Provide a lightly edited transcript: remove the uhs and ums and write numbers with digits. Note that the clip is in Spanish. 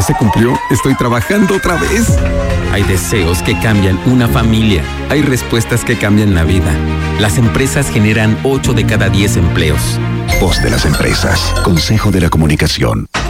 se cumplió. Estoy trabajando otra vez. Hay deseos que cambian una familia. Hay respuestas que cambian la vida. Las empresas generan 8 de cada 10 empleos. Voz de las empresas. Consejo de la Comunicación.